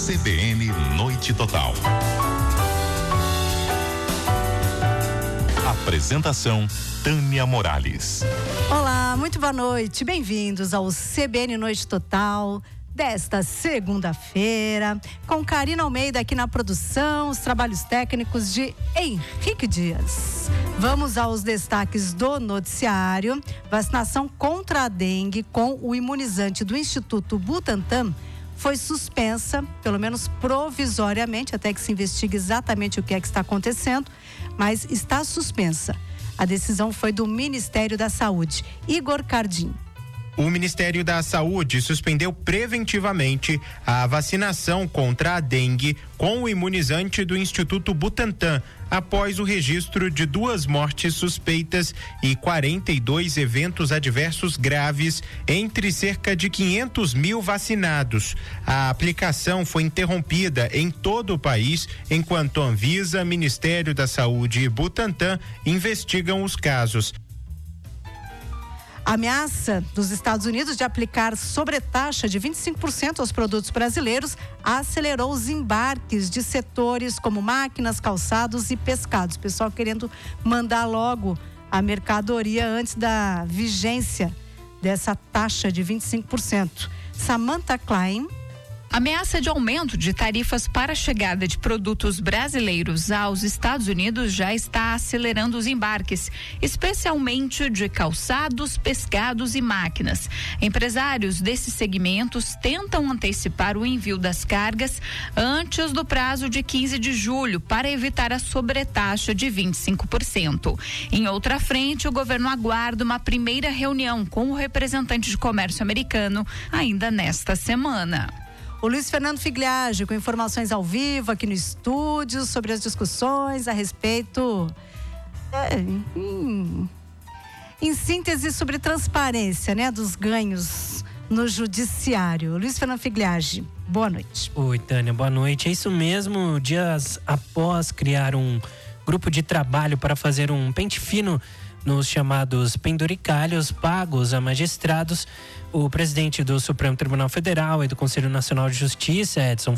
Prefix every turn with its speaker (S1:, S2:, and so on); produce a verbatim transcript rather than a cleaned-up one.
S1: C B N Noite Total. Apresentação Tânia Morales.
S2: Olá, muito boa noite. Bem-vindos ao C B N Noite Total desta segunda-feira, com Karina Almeida aqui na produção, os trabalhos técnicos de Henrique Dias. Vamos aos destaques do noticiário. Vacinação contra a dengue com o imunizante do Instituto Butantan foi suspensa, pelo menos provisoriamente, até que se investigue exatamente o que é que está acontecendo, mas está suspensa. A decisão foi do Ministério da Saúde. Igor Cardim.
S3: O Ministério da Saúde suspendeu preventivamente a vacinação contra a dengue com o imunizante do Instituto Butantan, após o registro de duas mortes suspeitas e quarenta e dois eventos adversos graves entre cerca de quinhentos mil vacinados. A aplicação foi interrompida em todo o país, enquanto Anvisa, Ministério da Saúde e Butantan investigam os casos.
S2: A ameaça dos Estados Unidos de aplicar sobretaxa de vinte e cinco por cento aos produtos brasileiros acelerou os embarques de setores como máquinas, calçados e pescados. O pessoal querendo mandar logo a mercadoria antes da vigência dessa taxa de vinte e cinco por cento. Samantha Klein.
S4: A ameaça de aumento de tarifas para a chegada de produtos brasileiros aos Estados Unidos já está acelerando os embarques, especialmente de calçados, pescados e máquinas. Empresários desses segmentos tentam antecipar o envio das cargas antes do prazo de quinze de julho para evitar a sobretaxa de vinte e cinco por cento. Em outra frente, o governo aguarda uma primeira reunião com o representante de comércio americano ainda nesta semana.
S2: O Luiz Fernando Figliage com informações ao vivo aqui no estúdio sobre as discussões a respeito, é, em, em síntese, sobre transparência, né, dos ganhos no judiciário. Luiz Fernando Figliage, boa noite.
S5: Oi, Tânia, boa noite. É isso mesmo, dias após criar um grupo de trabalho para fazer um pente fino nos chamados penduricalhos pagos a magistrados, o presidente do Supremo Tribunal Federal e do Conselho Nacional de Justiça, Edson